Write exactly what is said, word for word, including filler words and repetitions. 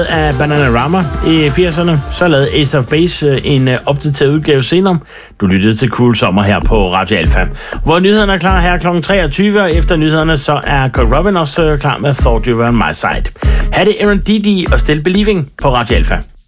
af Bananarama i firserne. Så lavede Ace of Base en opdateret udgave senere. Du lyttede til Cool Sommer her på Radio Alpha. Hvor nyhederne er klar her klokken treogtyve, og efter nyhederne så er Kurt Robin også klar med Thought You Were On My Side. Ha' det Aaron Didi og Still Believing på Radio Alpha.